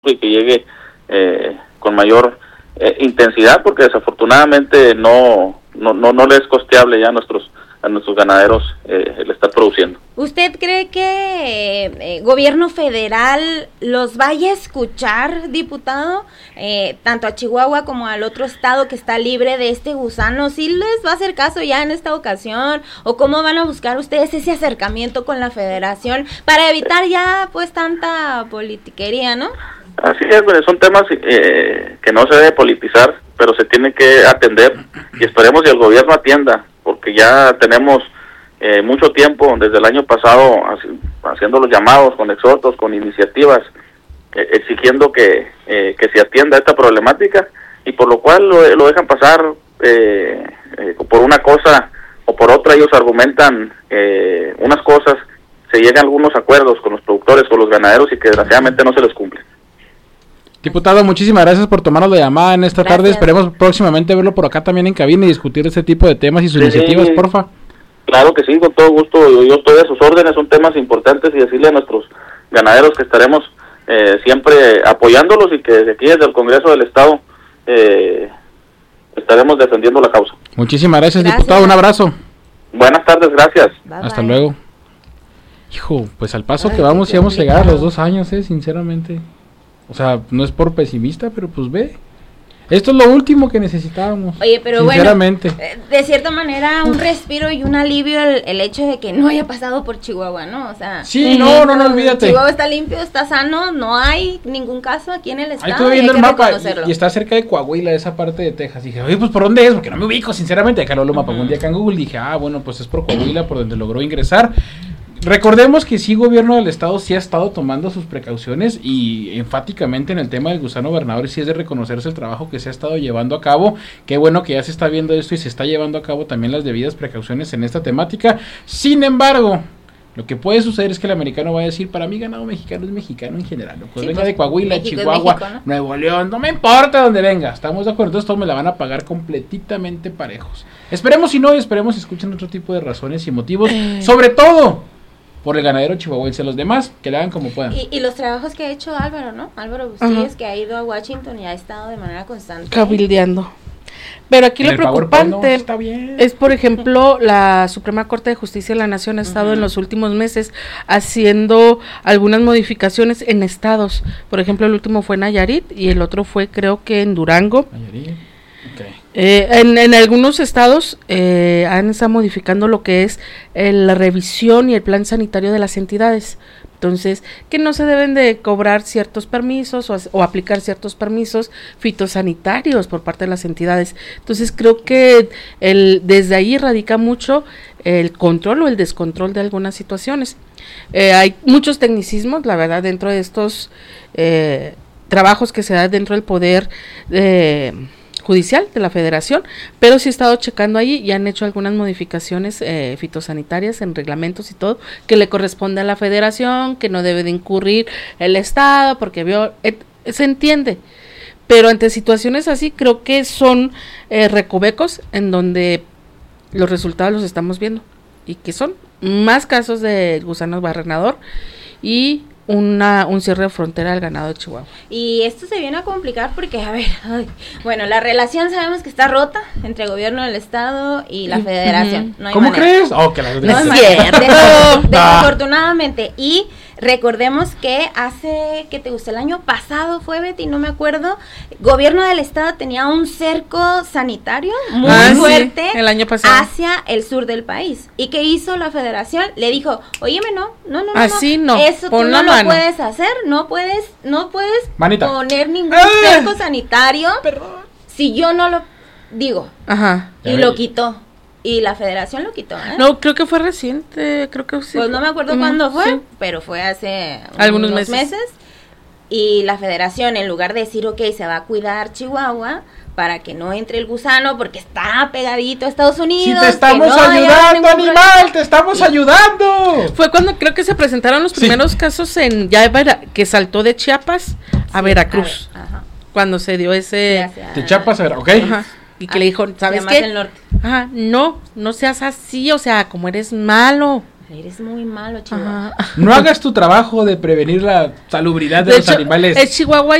y que llegue con mayor intensidad, porque desafortunadamente no le es costeable ya a nuestros ganaderos el estar produciendo. ¿Usted cree que gobierno federal los vaya a escuchar, diputado? Tanto a Chihuahua como al otro estado que está libre de este gusano, ¿sí les va a hacer caso ya en esta ocasión? ¿O cómo van a buscar ustedes ese acercamiento con la federación para evitar ya pues tanta politiquería, ¿no? Así es, son temas que no se debe politizar, pero se tiene que atender, y esperemos que el gobierno atienda, porque ya tenemos mucho tiempo, desde el año pasado, haciendo los llamados, con exhortos, con iniciativas, exigiendo que se atienda esta problemática, y por lo cual lo dejan pasar por una cosa o por otra. Ellos argumentan unas cosas, se llegan a algunos acuerdos con los productores, con los ganaderos, y que desgraciadamente no se les cumplen. Diputado, muchísimas gracias por tomarnos la llamada en esta tarde. Esperemos próximamente verlo por acá también en cabina y discutir este tipo de temas y sus iniciativas, porfa. Claro que sí, con todo gusto. Yo estoy a sus órdenes, son temas importantes, y decirle a nuestros ganaderos que estaremos siempre apoyándolos, y que desde aquí, desde el Congreso del Estado, estaremos defendiendo la causa. Muchísimas gracias, diputado. Un abrazo. Buenas tardes, gracias. Bye, hasta luego. Hijo, pues al paso que vamos, íbamos a llegar a los 2 años, sinceramente. O sea, no es por pesimista, pero pues ve. Esto es lo último que necesitábamos. Oye, pero sinceramente, bueno, de cierta manera un respiro y un alivio el hecho de que no haya pasado por Chihuahua, ¿no? O sea, sí, no olvídate. Chihuahua está limpio, está sano, no hay ningún caso aquí en el estado. Ahí estuve viendo el mapa y está cerca de Coahuila, esa parte de Texas. Dije, oye, pues ¿por dónde es? Porque no me ubico, sinceramente. Acá lo mapa un día acá en Google. Dije, bueno, pues es por Coahuila, por donde logró ingresar. Recordemos que sí, gobierno del estado sí ha estado tomando sus precauciones, y enfáticamente en el tema del gusano gobernador sí es de reconocerse el trabajo que se ha estado llevando a cabo. Qué bueno que ya se está viendo esto y se está llevando a cabo también las debidas precauciones en esta temática. Sin embargo, lo que puede suceder es que el americano va a decir, para mí ganado mexicano es mexicano en general, pues sí, venga de Coahuila, México, Chihuahua, México, ¿no? Nuevo León, no me importa dónde venga, estamos de acuerdo, entonces todos me la van a pagar completamente parejos. Esperemos escuchen otro tipo de razones y motivos, sobre todo por el ganadero chihuahuense. Los demás, que le hagan como puedan. Y los trabajos que ha hecho Álvaro, ¿no? Álvaro Bustillos, que ha ido a Washington y ha estado de manera constante cabildeando. Pero aquí lo preocupante es, por ejemplo, la Suprema Corte de Justicia de la Nación ha estado en los últimos meses haciendo algunas modificaciones en estados. Por ejemplo, el último fue en Nayarit y el otro fue, creo que en Durango. Nayarit. Okay. En algunos estados han estado modificando lo que es la revisión y el plan sanitario de las entidades. Entonces, que no se deben de cobrar ciertos permisos o aplicar ciertos permisos fitosanitarios por parte de las entidades. Entonces, creo que desde ahí radica mucho el control o el descontrol de algunas situaciones. Hay muchos tecnicismos, la verdad, dentro de estos trabajos que se dan dentro del poder judicial de la federación, pero sí he estado checando ahí y han hecho algunas modificaciones fitosanitarias en reglamentos y todo, que le corresponde a la federación, que no debe de incurrir el estado, porque se entiende, pero ante situaciones así creo que son recovecos en donde los resultados los estamos viendo, y que son más casos de gusano gobernador y un cierre de frontera al ganado de Chihuahua. Y esto se viene a complicar porque, bueno, la relación sabemos que está rota entre el gobierno del estado y la federación. No hay ¿Cómo manera. crees? Que la no hay desafortunadamente. Y recordemos que ¿qué te gusta? El año pasado fue, Betty, no me acuerdo, gobierno del estado tenía un cerco sanitario muy fuerte, el año pasado, hacia el sur del país. ¿Y qué hizo la federación? Le dijo, óyeme, no, así no, eso tú no lo puedes hacer, no puedes Manita. poner ningún cerco sanitario. Perdón. Si yo no lo digo. Ajá. Y lo quitó. Y la federación lo quitó, No, creo que fue reciente, creo que sí. Pues no me acuerdo cuándo fue, pero fue hace algunos meses. Y la federación, en lugar de decir, se va a cuidar Chihuahua para que no entre el gusano, porque está pegadito a Estados Unidos. Si te estamos ayudando, animal, te estamos ayudando. Fue cuando creo que se presentaron los primeros casos que saltó de Chiapas a Veracruz. Cuando se dio ese... De Chiapas a Veracruz, Ajá. Y que le dijo, ¿sabes qué? El norte. No seas así, o sea, como eres malo. Eres muy malo, Chihuahua. No hagas tu trabajo de prevenir la salubridad de los animales. En Chihuahua